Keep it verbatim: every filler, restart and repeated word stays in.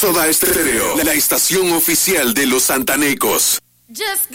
Soda Estéreo, la estación oficial de los santanecos. Just